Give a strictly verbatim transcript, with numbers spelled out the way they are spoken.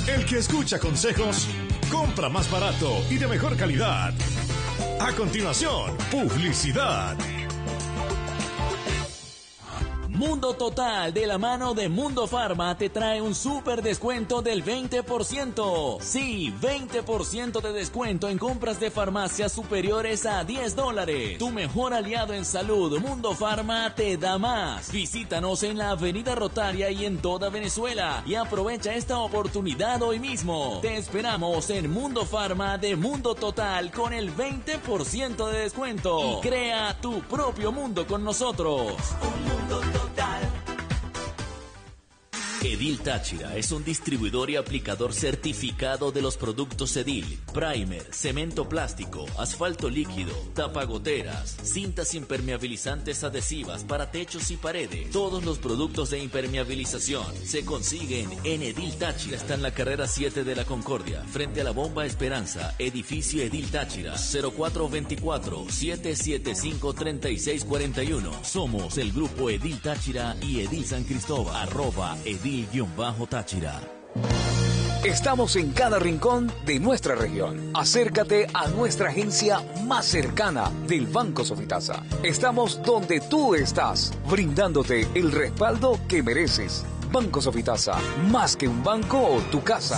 El que escucha consejos, compra más barato y de mejor calidad. A continuación, publicidad. Mundo Total, de la mano de Mundo Farma, te trae un súper descuento del veinte por ciento. Sí, veinte por ciento de descuento en compras de farmacias superiores a diez dólares. Tu mejor aliado en salud, Mundo Farma, te da más. Visítanos en la Avenida Rotaria y en toda Venezuela y aprovecha esta oportunidad hoy mismo. Te esperamos en Mundo Farma de Mundo Total con el veinte por ciento de descuento. Y crea tu propio mundo con nosotros. Un mundo total. Edil Táchira es un distribuidor y aplicador certificado de los productos Edil: primer, cemento plástico, asfalto líquido, tapagoteras, cintas impermeabilizantes adhesivas para techos y paredes. Todos los productos de impermeabilización se consiguen en Edil Táchira. Está en la carrera siete de la Concordia, frente a la Bomba Esperanza, edificio Edil Táchira, cero cuatro dos cuatro, siete siete cinco, tres seis cuatro uno. Somos el grupo Edil Táchira y Edil San Cristóbal, arroba Edil Táchira. Estamos en cada rincón de nuestra región. Acércate a nuestra agencia más cercana del Banco Sofitasa. Estamos donde tú estás, brindándote el respaldo que mereces. Banco Sofitasa, más que un banco o tu casa.